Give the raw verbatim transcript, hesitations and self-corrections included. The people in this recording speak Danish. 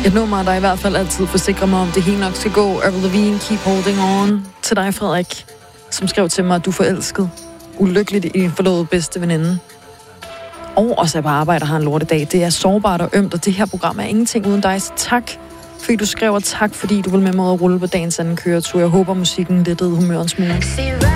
Et nummer, der i hvert fald altid forsikrer mig om, det hele nok skal gå. Avril Lavigne, Keep Holding On. Til dig, Frederik, som skrev til mig, at du er forelsket. Ulykkeligt i din forlovede bedste veninde. Og også er på arbejde og har en lortedag. Det er sårbart og ømt, og det her program er ingenting uden dig. Så tak, fordi du skrev, og tak, fordi du vil med mig at rulle på dagens anden køretur. Jeg håber, musikken lettede humøren smule.